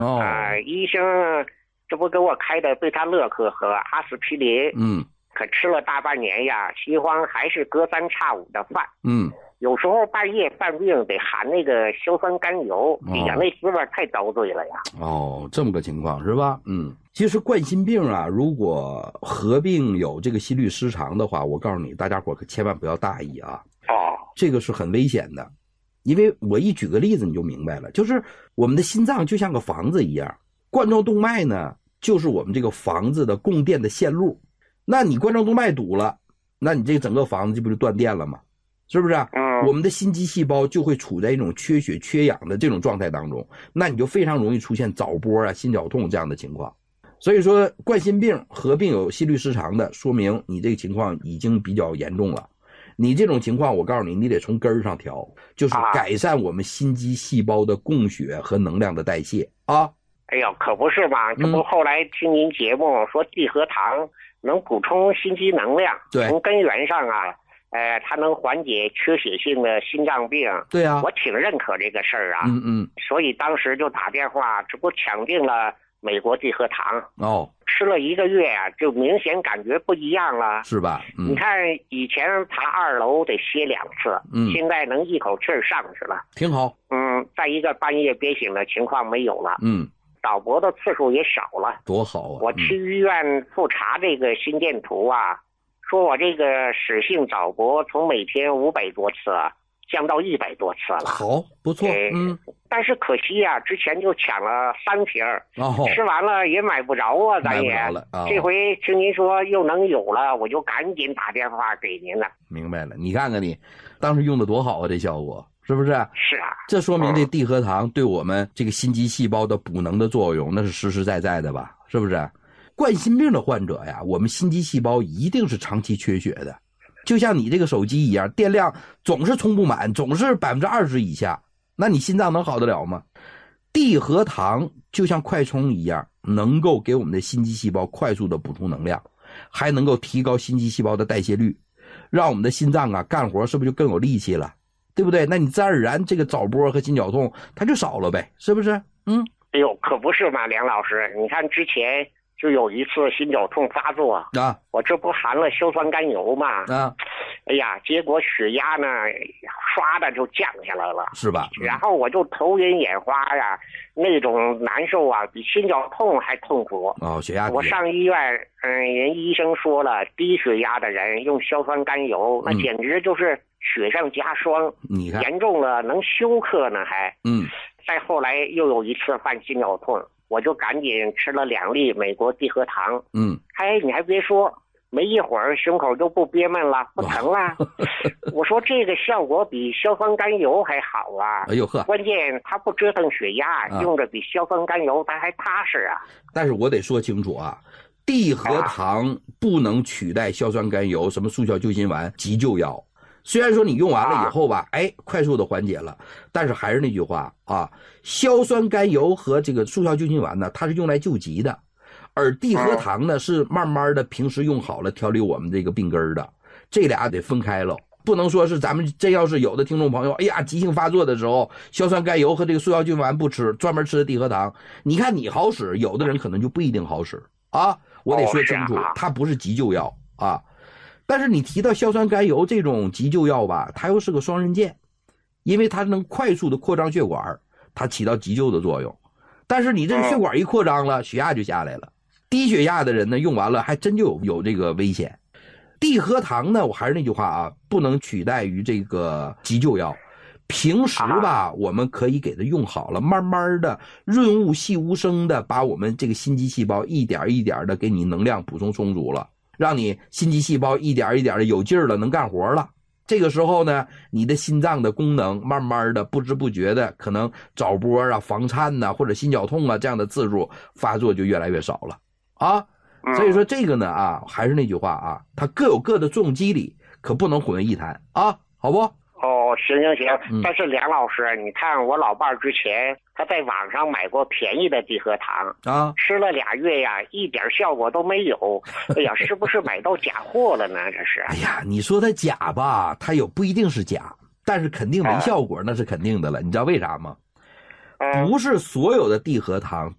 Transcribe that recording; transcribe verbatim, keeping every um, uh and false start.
哦， 啊、呃，医生这不给我开的贝塔乐克和阿司匹林， 嗯， 可吃了大半年呀，西方还是隔三差五的犯， 嗯， 有时候半夜犯病得含那个硝酸甘油，哎呀，那滋味太遭罪了呀。 哦，这么个情况是吧？嗯，其实冠心病啊，如果合并有这个心律失常的话，我告诉你，大家伙可千万不要大意啊。 哦， 这个是很危险的，因为我一举个例子你就明白了，就是我们的心脏就像个房子一样，冠状动脉呢就是我们这个房子的供电的线路，那你冠状动脉堵了，那你这整个房子这不就断电了吗？是不是啊？ 嗯， 我们的心肌细胞就会处在一种缺血缺氧的这种状态当中，那你就非常容易出现早搏啊、心绞痛这样的情况。所以说冠心病合并有心律失常的，说明你这个情况已经比较严重了。你这种情况我告诉你，你得从根儿上调，就是改善我们心肌细胞的供血和能量的代谢啊。 哎呦，可不是嘛，这不后来听您节目说地核糖能补充心肌能量， 对， 从根源上啊呃，它能缓解缺血性的心脏病。 对啊， 我挺认可这个事儿啊。 嗯嗯。 所以当时就打电话，这不抢定了美国地核糖。 哦。 吃了一个月啊，就明显感觉不一样了， 是吧？嗯。 你看以前爬二楼得歇两次，嗯，现在能一口气上去了， 挺好。 嗯，再一个半夜憋醒的情况没有了， 嗯。 早搏的次数也少了， 多好啊！ 我去医院复查这个心电图啊。嗯，说我这个室性早搏从每天五百多次降到一百多次了， 好，不错，嗯。 但是可惜呀、啊，之前就抢了三瓶， 哦， 吃完了也买不着啊，咱也。 哦、 这回听您说又能有了，我就赶紧打电话给您了。 明白了，你看看你当时用的多好啊，这效果是不是？ 是啊， 这说明这地核糖对我们这个心肌细胞的补能的作用，那是实实在在的吧？是不是？冠心病的患者呀，我们心肌细胞一定是长期缺血的，就像你这个手机一样，电量总是充不满，总是百分之二十以下，那你心脏能好得了吗？地核糖就像快充一样，能够给我们的心肌细胞快速的补充能量，还能够提高心肌细胞的代谢率，让我们的心脏啊干活是不是就更有力气了？对不对？那你自然而然这个早搏和心绞痛它就少了呗，是不是？嗯， 哎呦，可不是嘛，梁老师，你看之前就有一次心绞痛发作啊，我这不含了硝酸甘油嘛啊， 哎呀，结果血压呢唰的就降下来了， 是吧？ 然后我就头晕眼花呀，那种难受啊，比心绞痛还痛苦。 哦，血压低。 我上医院，嗯，人医生说了，低血压的人用硝酸甘油，那简直就是雪上加霜。 你看， 严重了能休克呢还。 嗯。 再后来又有一次犯心绞痛，我就赶紧吃了两粒美国地核糖。 嗯。 哎，你还别说。没一会儿胸口就不憋闷了，不疼了。我说这个效果比硝酸甘油还好啊！ 哎呦呵， 关键它不折腾血压，啊、用着比硝酸甘油它还踏实啊。 但是我得说清楚啊，地核糖不能取代硝酸甘油、什么速效救心丸、急救药。虽然说你用完了以后吧，啊、哎，快速的缓解了，但是还是那句话啊，硝酸甘油和这个速效救心丸呢，它是用来救急的。而地核糖呢，是慢慢的平时用好了调理我们这个病根的，这俩得分开了，不能说是咱们真要是有的听众朋友，哎呀，急性发作的时候，硝酸甘油和这个速效救心丸不吃，专门吃的地核糖，你看你好使，有的人可能就不一定好使啊。我得说清楚，它不是急救药啊。但是你提到硝酸甘油这种急救药吧，它又是个双刃剑，因为它能快速的扩张血管，它起到急救的作用。但是你这个血管一扩张了，血压就下来了。低血压的人呢，用完了还真就有有这个危险。地核糖呢，我还是那句话啊，不能取代于这个急救药。平时吧，我们可以给它用好了，慢慢的润物细无声的把我们这个心肌细胞一点一点的给你能量补充充足了，让你心肌细胞一点一点的有劲儿了，能干活了。这个时候呢，你的心脏的功能慢慢的不知不觉的可能早搏啊、房颤呐、啊、或者心绞痛啊这样的次数发作就越来越少了。啊，所以说这个呢啊，还是那句话啊，它各有各的作用机理，可不能混为一谈啊，好不？ 哦，行行行，嗯、但是梁老师，你看我老伴儿之前他在网上买过便宜的地核糖啊， 吃了俩月呀，一点效果都没有。哎呀，是不是买到假货了呢？这是。 哎呀，你说它假吧，它有不一定是假，但是肯定没效果，那是肯定的了。你知道为啥吗？不是所有的地核糖